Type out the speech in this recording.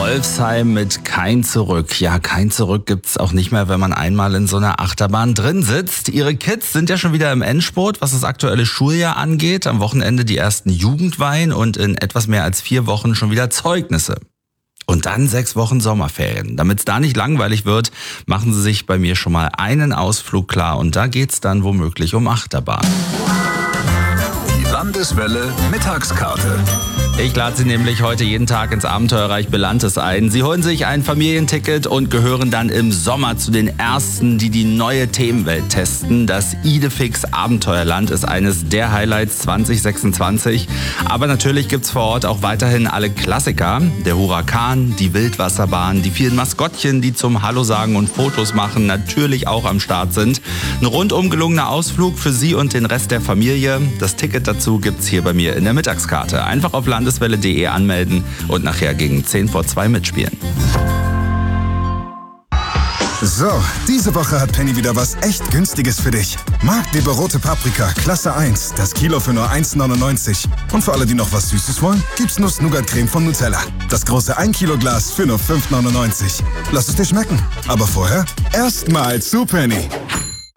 Wolfsheim mit Kein Zurück. Ja, kein Zurück gibt's auch nicht mehr, wenn man einmal in so einer Achterbahn drin sitzt. Ihre Kids sind ja schon wieder im Endspurt, was das aktuelle Schuljahr angeht. Am Wochenende die ersten Jugendweihen und in etwas mehr als 4 Wochen schon wieder Zeugnisse. Und dann 6 Wochen Sommerferien. Damit es da nicht langweilig wird, machen Sie sich bei mir schon mal einen Ausflug klar. Und da geht's dann womöglich um Achterbahn. Die Landeswelle Mittagskarte. Ich lade Sie nämlich heute jeden Tag ins Abenteuerreich Belantes ein. Sie holen sich ein Familienticket und gehören dann im Sommer zu den Ersten, die die neue Themenwelt testen. Das Idefix Abenteuerland ist eines der Highlights 2026. Aber natürlich gibt's vor Ort auch weiterhin alle Klassiker. Der Hurakan, die Wildwasserbahn, die vielen Maskottchen, die zum Hallo sagen und Fotos machen, natürlich auch am Start sind. Ein rundum gelungener Ausflug für Sie und den Rest der Familie. Das Ticket dazu gibt's hier bei mir in der Mittagskarte. Einfach auf landeswelle.de anmelden und nachher gegen 1:10 mitspielen. So, diese Woche hat Penny wieder was echt Günstiges für dich. Marktleber rote Paprika, Klasse 1, das Kilo für nur 1,99. Und für alle, die noch was Süßes wollen, gibt's Nuss-Nougat-Creme von Nutella. Das große 1 Kilo Glas für nur 5,99. Lass es dir schmecken. Aber vorher erstmal zu Penny.